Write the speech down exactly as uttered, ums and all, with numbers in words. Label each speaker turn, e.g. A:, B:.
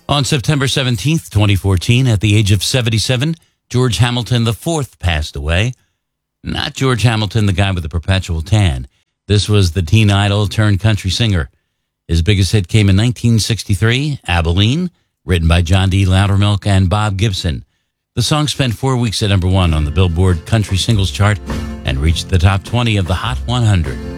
A: On September seventeenth, twenty fourteen, at the age of seventy-seven, George Hamilton the fourth passed away. Not George Hamilton, the guy with the perpetual tan. This was the teen idol turned country singer. His biggest hit came in nineteen sixty-three, Abilene, written by John D. Loudermilk and Bob Gibson. The song spent four weeks at number one on the Billboard Country Singles Chart and reached the top twenty of the Hot one hundred.